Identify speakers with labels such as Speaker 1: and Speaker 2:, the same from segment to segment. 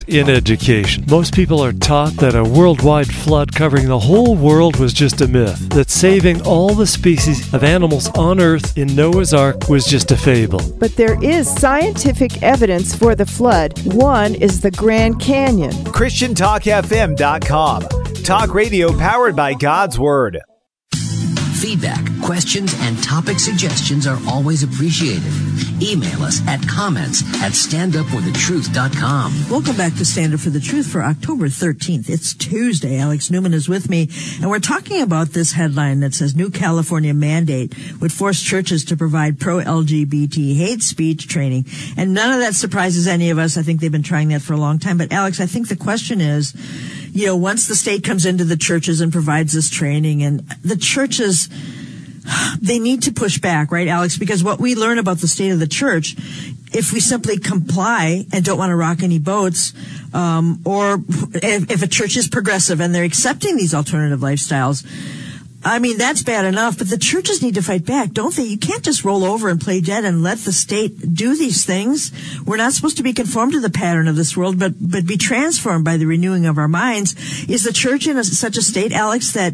Speaker 1: In education, most people are taught that a worldwide flood covering the whole world was just a myth, that saving all the species of animals on Earth in Noah's Ark was just a fable.
Speaker 2: But there is scientific evidence for the flood. One is the Grand Canyon.
Speaker 3: ChristianTalkFM.com. Talk radio powered by God's Word.
Speaker 4: Feedback, questions, and topic suggestions are always appreciated. Email us at comments@standupforthetruth.com.
Speaker 5: Welcome back to Stand Up for the Truth for October 13th. It's Tuesday. Alex Newman is with me, and we're talking about this headline that says New California mandate would force churches to provide pro-LGBT hate speech training. And none of that surprises any of us. I think they've been trying that for a long time. But Alex, I think the question is, you know, once the state comes into the churches and provides this training, and the churches, they need to push back, right, Alex? Because what we learn about the state of the church, if we simply comply and don't want to rock any boats, or if a church is progressive and they're accepting these alternative lifestyles, I mean, that's bad enough, but the churches need to fight back, don't they? You can't just roll over and play dead and let the state do these things. We're not supposed to be conformed to the pattern of this world, but be transformed by the renewing of our minds. Is the church in such a state, Alex, that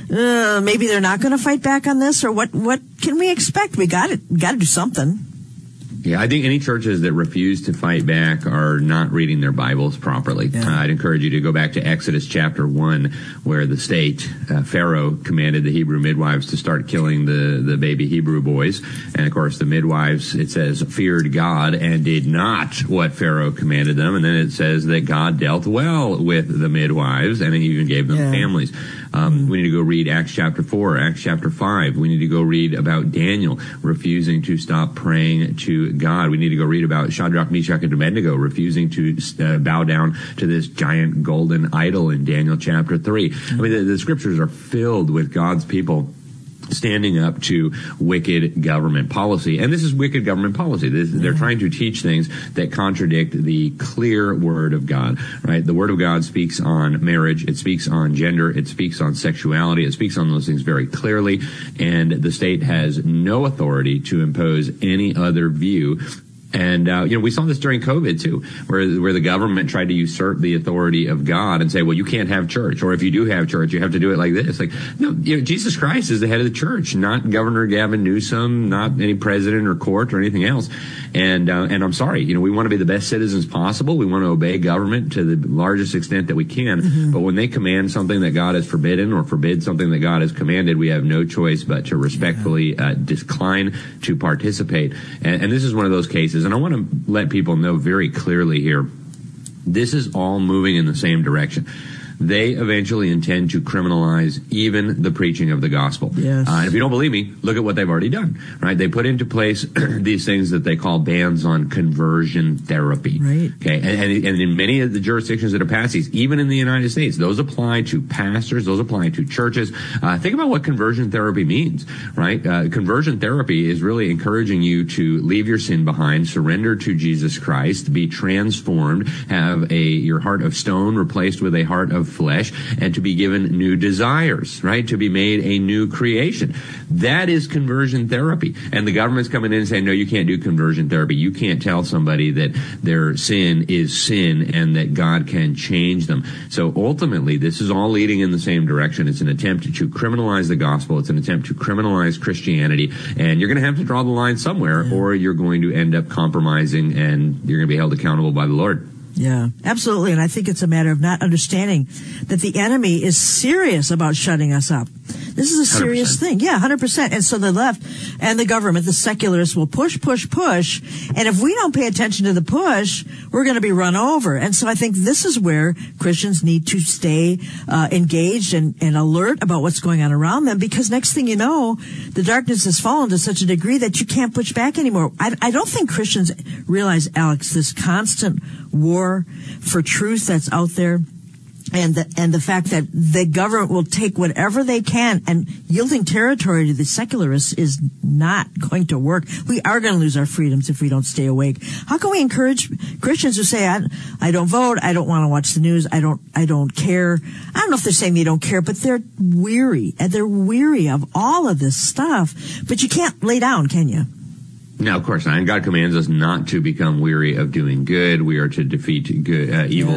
Speaker 5: maybe they're not going to fight back on this? Or what can we expect? We got to do something.
Speaker 6: Yeah, I think any churches that refuse to fight back are not reading their Bibles properly. Yeah. I'd encourage you to go back to Exodus chapter 1, where the state, Pharaoh, commanded the Hebrew midwives to start killing the baby Hebrew boys. And, of course, the midwives, it says, feared God and did not what Pharaoh commanded them. And then it says that God dealt well with the midwives and even gave them families. We need to go read Acts chapter 4, Acts chapter 5. We need to go read about Daniel refusing to stop praying to God. We need to go read about Shadrach, Meshach, and Abednego refusing to bow down to this giant golden idol in Daniel chapter 3. I mean, the scriptures are filled with God's people standing up to wicked government policy. And this is wicked government policy. They're trying to teach things that contradict the clear Word of God, right? The Word of God speaks on marriage. It speaks on gender. It speaks on sexuality. It speaks on those things very clearly. And the state has no authority to impose any other view. And, we saw this during COVID, too, where the government tried to usurp the authority of God and say, well, you can't have church. Or if you do have church, you have to do it like this. Like, no, Jesus Christ is the head of the church, not Governor Gavin Newsom, not any president or court or anything else. And I'm sorry, we want to be the best citizens possible. We want to obey government to the largest extent that we can. Mm-hmm. But when they command something that God has forbidden or forbid something that God has commanded, we have no choice but to respectfully decline to participate. And this is one of those cases. And I want to let people know very clearly here, this is all moving in the same direction. They eventually intend to criminalize even the preaching of the gospel.
Speaker 5: Yes.
Speaker 6: And if you don't believe me, look at what they've already done, right? They put into place these things that they call bans on conversion therapy.
Speaker 5: Right.
Speaker 6: Okay. And in many of the jurisdictions that have passed these, even in the United States, those apply to pastors, those apply to churches. Think about what conversion therapy means, right? Conversion therapy is really encouraging you to leave your sin behind, surrender to Jesus Christ, be transformed, have your heart of stone replaced with a heart of flesh, and to be given new desires, right? To be made a new creation. That is conversion therapy. And the government's coming in and saying, no, you can't do conversion therapy. You can't tell somebody that their sin is sin and that God can change them. So ultimately, this is all leading in the same direction. It's an attempt to criminalize the gospel. It's an attempt to criminalize Christianity. And you're going to have to draw the line somewhere, or you're going to end up compromising and you're going to be held accountable by the Lord.
Speaker 5: Yeah, absolutely. And I think it's a matter of not understanding that the enemy is serious about shutting us up. This is a serious 100%. Thing. Yeah, 100%. And so the left and the government, the secularists, will push. And if we don't pay attention to the push, we're going to be run over. And so I think this is where Christians need to stay engaged and alert about what's going on around them, because next thing you know, the darkness has fallen to such a degree that you can't push back anymore. I don't think Christians realize, Alex, this constant war for truth that's out there. And the fact that the government will take whatever they can, and yielding territory to the secularists is not going to work. We are going to lose our freedoms if we don't stay awake. How can we encourage Christians who say, I don't vote, I don't want to watch the news, I don't care? I don't know if they're saying they don't care, but they're weary, and they're weary of all of this stuff. But you can't lay down, can you?
Speaker 6: No, of course not. And God commands us not to become weary of doing good. We are to defeat good, evil